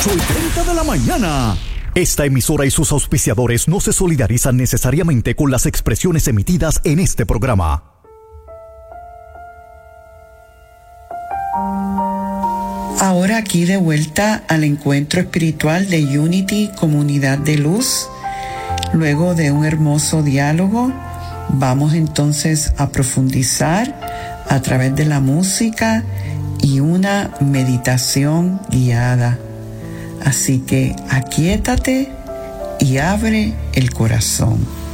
8:30 de la mañana. Esta emisora y sus auspiciadores no se solidarizan necesariamente con las expresiones emitidas en este programa. Ahora aquí de vuelta al encuentro espiritual de Unity, Comunidad de Luz. Luego de un hermoso diálogo, vamos entonces a profundizar a través de la música y una meditación guiada. Así que aquíétate y abre el corazón.